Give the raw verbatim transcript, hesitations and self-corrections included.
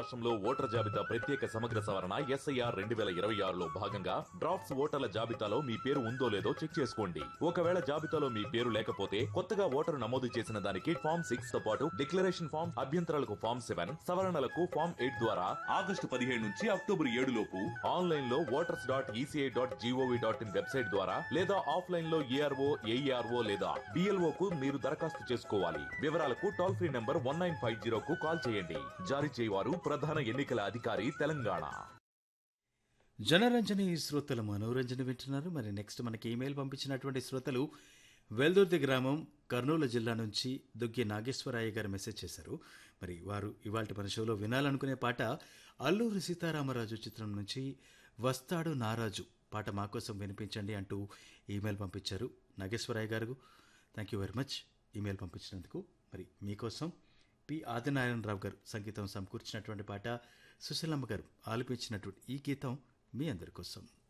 రాష్ట్రంలో ఓటర్ జాబితా ప్రత్యేక సమగ్ర సవరణ ఎస్ఐఆర్ రెండు వేల ఇరవై ఆరులో భాగంగా డ్రాఫ్ట్స్ ఓటర్ల జాబితాలో మీ పేరు ఉందో లేదో చెక్ చేసుకోండి. ఒకవేళ జాబితాలో మీ పేరు లేకపోతే కొత్తగా ఓటరు నమోదు చేసిన దానికి ఫామ్ సిక్స్ తో పాటు డిక్లరేషన్ ఫామ్, అభ్యంతరాలకు ఫామ్ సెవెన్, సవరణలకు ఫామ్ ఎయిట్ ద్వారా ఆగస్టు పదిహేడు నుంచి అక్టోబర్ ఏడు లోపు ఆన్లైన్ లో voters dot ECI dot GOV dot in website ద్వారా లేదా ఆఫ్లైన్ లో ఏఆర్ఓ ఏఈఆర్ఓ లేదా బిఎల్ఓ కు మీరు దరఖాస్తు చేసుకోవాలి. వివరాలకు toll free number one nine five zero కు కాల్ చేయండి. జారీ చేయవారు ప్రధాన ఎన్నికల అధికారి తెలంగాణ. జనరంజని శ్రోతలు మనోరంజన వింటున్నారు. మరి నెక్స్ట్ మనకి ఈమెయిల్ పంపించినటువంటి శ్రోతలు వెల్దుర్తి గ్రామం కర్నూలు జిల్లా నుంచి దుగ్గి నాగేశ్వరయ్య గారు మెసేజ్ చేశారు. మరి వారు ఇవాళ మన షోలో వినాలనుకునే పాట అల్లూరి సీతారామరాజు చిత్రం నుంచి వస్తాడు నారాజు పాట మా కోసం వినిపించండి అంటూ ఈమెయిల్ పంపించారు. నాగేశ్వరయ్య గారు thank you very much email పంపించినందుకు. మరి మీకోసం పి ఆదినారాయణరావు గారు సంగీతం సమకూర్చినటువంటి పాట, సుశీలమ్మ గారు ఆలపించినటువంటి ఈ గీతం మీ అందరి కోసం.